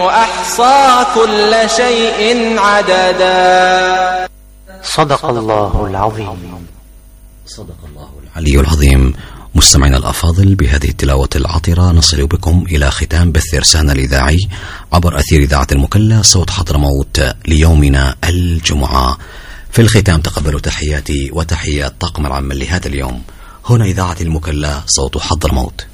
وأحصى كل شيء عددا. صدق الله العظيم. صدق الله العلي العظيم. مستمعينا الأفاضل، بهذه التلاوة العطرة نصل بكم إلى ختام بث إرسالنا الإذاعي عبر أثير إذاعة المكلا صوت حضرموت ليومنا الجمعة. في الختام تقبلوا تحياتي وتحيات طاقم العمل لهذا اليوم. هنا إذاعة المكلا صوت حضرموت.